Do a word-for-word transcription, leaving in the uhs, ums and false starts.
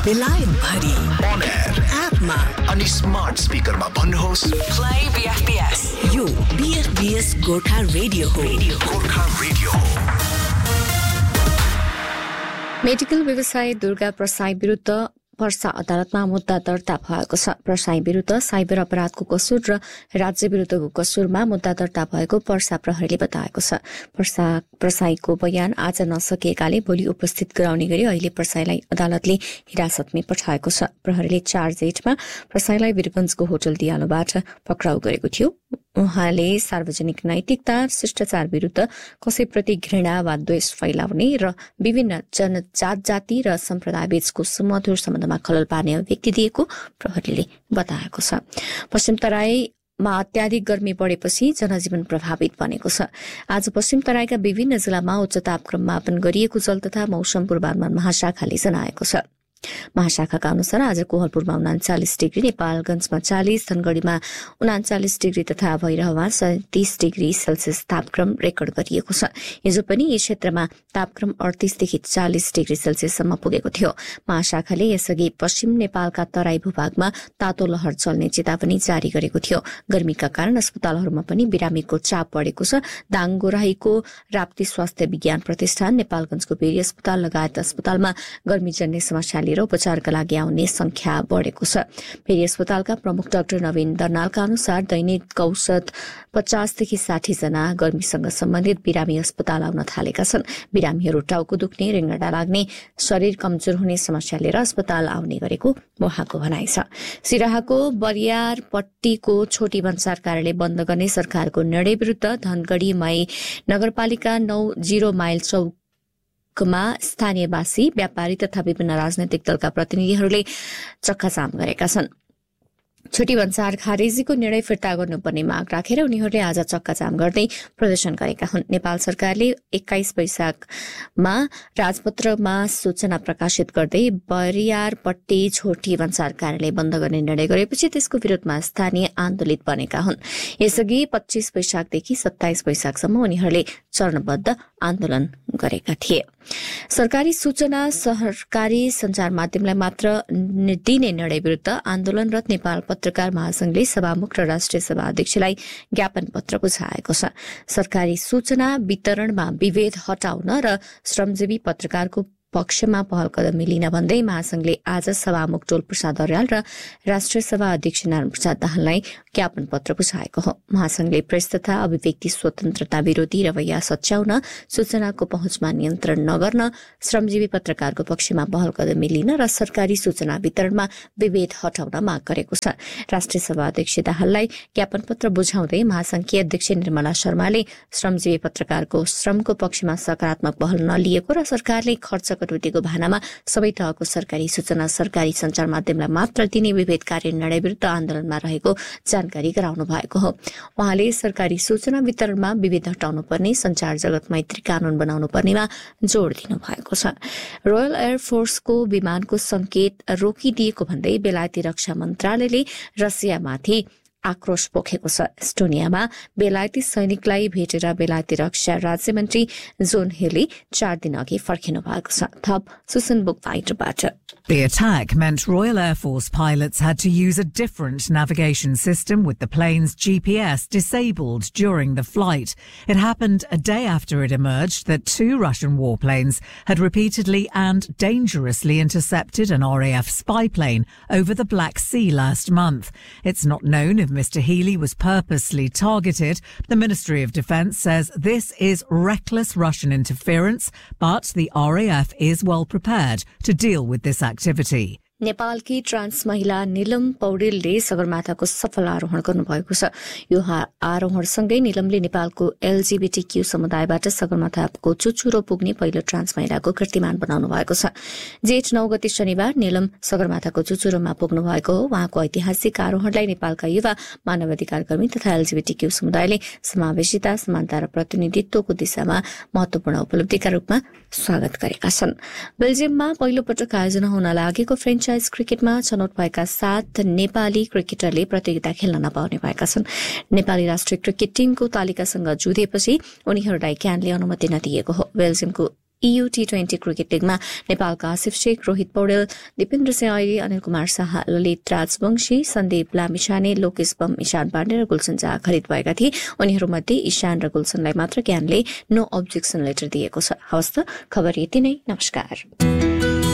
बेलायत भरि on air एपमा अनि स्मार्ट स्पिकरमा भन्नुहोस् प्ले बीएफपीएस। यो बीएफपीएस गोर्खा रेडियो हो। गोर्खा रेडियो हो। मेडिकल व्यवसायी दुर्गा प्रसाई विरुद्ध पर्सा अदालतमा मुद्दा दर्ता भएको छ। प्रसाई विरुद्ध साइबर अपराधको कसुर र राज्य विरुद्धको कसुरमा मुद्दा दर्ता भएको पर्सा प्रहरीले बताएको छ। पर्सा प्रसाईको बयान आज नसकिएकाले भोलि उपस्थित गराउने गरी अहिले प्रसाईलाई अदालतले हिरासतमै पठाएको छ। प्रहरीले चार जेठमा प्रसाईलाई वीरगंजको होटल दियालोबाट पक्राउ गरेको थियो। उहाँले सार्वजनिक नैतिकता, शिष्टाचार विरुद्ध कसैप्रति घृणा वा द्वेष फैलाउने र विभिन्न जनजात जाति र सम्प्रदायबीचको सुमधुर सम्बन्धमा खलल पार्ने अभिव्यक्ति दिएको प्रहरीले बताएको छ। पश्चिम तराईमा अत्याधिक गर्मी बढेपछि जनजीवन प्रभावित बनेको छ। आज पश्चिम तराईका विभिन्न जिल्लामा उच्च तापक्रम मापन गरिएको जल तथा मौसम पूर्वानुमान महाशाखाले जनाएको छ। महाशाखाका अनुसार आज कोहलपुरमा उनाचालिस डिग्री, नेपालगंजमा चालिस, धनगढ़ीमा उनाचालिस डिग्री तथा भैरहमा सैंतीस डिग्री सेल्सियस तापक्रम रेकर्ड गरिएको छ। हिजो पनि यस क्षेत्रमा तापक्रम अडतीसदेखि चालिस डिग्री सेल्सियससम्म पुगेको थियो। महाशाखाले यसअघि पश्चिम नेपालका तराई भूभागमा तातो लहर चल्ने चेतावनी जारी गरेको थियो। गर्मीका कारण अस्पतालहरूमा पनि बिरामीको चाप बढेको छ। दाङगोराहीको राप्ती स्वास्थ्य विज्ञान प्रतिष्ठान, नेपालगंजको बेरी अस्पताल लगायत अस्पतालमा गर्मीजन्य समस्या लिएर उपचारका लागि आउने संख्या बढ़ेको छ। फेरि अस्पतालका प्रमुख डाक्टर नवीन दर्नालका अनुसार दैनिक औसत पचासदेखि साठी जना गर्मीसँग सम्बन्धित बिरामी अस्पताल आउन थालेका छन्। बिरामीहरू टाउको दुख्ने, रेङ्गडा लाग्ने, शरीर कमजोर हुने समस्या लिएर अस्पताल आउने गरेको उहाँको भनाइ छ। सिराहाको बरियारपट्टीको छोटी भन्सार कार्यालय बन्द गर्ने सरकारको निर्णय विरुद्ध धनगढ़ी मई नगरपालिका नौ जीरो माइल चौक मा स्थानीयवासी, व्यापारी तथा विभिन्न राजनैतिक दलका प्रतिनिधिहरूले चक्काजाम गरेका छन्। छोटी भन्सार खारेजीको निर्णय फिर्ता गर्नुपर्ने माग राखेर उनीहरूले आज चक्काजाम गर्दै प्रदर्शन गरेका हुन्। नेपाल सरकारले एक्काइस वैशाखमा राजपत्रमा सूचना प्रकाशित गर्दै बरियारपट्टी छोटी भन्सार कार्यालय बन्द गर्ने निर्णय गरेपछि त्यसको विरोधमा स्थानीय आन्दोलित बनेका हुन्। यसअघि पच्चीस वैशाखदेखि सत्ताइस वैशाखसम्म उनीहरूले चरणबद्ध आन्दोलन गरेका थिए। सरकारी सूचना सरकारी संचार माध्यमलाई मात्र दिने निर्णय विरुद्ध आन्दोलनरत नेपाल पत्रकार महासंघले सभामुख र राष्ट्रिय सभा अध्यक्षलाई ज्ञापन पत्र बुझाएको छ। सरकारी सूचना वितरणमा विभेद हटाउन र श्रमजीवी पत्रकारको पक्षमा पहल कदमी लिन भन्दै महासंघले आज सभामुख टोल प्रसाद अर्याल र राष्ट्रिय सभा अध्यक्ष नारायण प्रसाद दाहाललाई ज्ञापन पत्र बुझाएको हो। महासंघले प्रेस तथा अभिव्यक्ति स्वतन्त्रता विरोधी रवैया सच्याउन, सूचनाको पहुँचमा नियन्त्रण नगर्न, श्रमजीवी पत्रकारको पक्षमा पहल कदमी लिन र सरकारी सूचना वितरणमा विभेद हटाउन माग गरेको छ। राष्ट्रिय सभा अध्यक्ष दाहाललाई ज्ञापन पत्र बुझाउँदै महासंघकी अध्यक्ष निर्मला शर्माले श्रमजीवी पत्रकारको श्रमको पक्षमा सकारात्मक पहल नलिएको र सरकारले खर्च कटौतीको भानामा सबै तहको सरकारी सूचना सरकारी संचार माध्यमलाई मात्र दिने विभेदकारी निर्णय विरुद्ध आन्दोलनमा रहेको जानकारी गराउनु भएको हो। उहाँले सरकारी सूचना वितरणमा विभेद हटाउनु पर्ने, संचार जगत मैत्री कानून बनाउनु पर्नेमा जोड़ दिनु भएको छ। रोयल एयरफोर्सको विमानको संकेत रोकिदिएको भन्दै बेलायती रक्षा मन्त्रालयले रसियामाथि आक्रोश पोखेको छ। एस्टोनियामा बेलायती सैनिकलाई भेटेर बेलायती रक्षा राज्यमन्त्री जोन हेली चार दिन अघि फर्किनु भएको छ। थप Susan बुकवाइटरबाट। The attack meant Royal Air Force pilots had to use a different navigation system with the plane's G P S disabled during the flight. It happened a day after it emerged that two Russian warplanes had repeatedly and dangerously intercepted an R A F spy plane over the Black Sea last month. It's not known if Mister Healy was purposely targeted. The Ministry of Defence says this is reckless Russian interference, but the R A F is well prepared to deal with this activity. नेपालकी trans महिला नीलम पौडेलले सगरमाथाको सफल आरोहण गर्नुभएको छ। यो आरोहणसँगै नीलमले नेपालको LGBTQ समुदायबाट सगरमाथाको चुचुरो पुग्ने पहिलो ट्रान्स महिलाको कीर्तिमान बनाउनु भएको छ। जेठ नौ गते शनिबार नीलम सगरमाथाको चुचुरोमा पुग्नु भएको हो। उहाँको ऐतिहासिक आरोहणलाई नेपालका युवा मानवाधिकार कर्मी तथा एलजीबीटीक्यू समुदायले समावेशिता, समानता र प्रतिनिधित्वको दिशामा महत्वपूर्ण उपलब्धिका रूपमा स्वागत गरेका छन्। बेल्जियममा पहिलो पटक आयोजना हुन लागेको फ्रेन्च क्रिकेटमा छनौट भएका सात नेपाली क्रिकेटरले प्रतियोगिता खेल्न नपाउने भएका छन्। नेपाली राष्ट्रिय क्रिकेट टिमको तालिकासँग जुधेपछि उनीहरूलाई क्यानले अनुमति नदिएको हो। बेल्जियमको इयू टी ट्वेन्टी क्रिकेट लिगमा नेपालका आसिफ शेख, रोहित पौडेल, दिपेन्द्र सिंह ऐरी, अनिल कुमार शाह, ललित राजवंशी, सन्दीप लामिछाने, लोकेश बम, ईशान पाण्डे र गुलसन झा खरिद भएका थिए। उनीहरूमध्ये ईशान र गुलसनलाई मात्र ज्ञानले नो अब्जेक्सन लेटर दिएको छ। हवस् त, खबर यति नै। नमस्कार।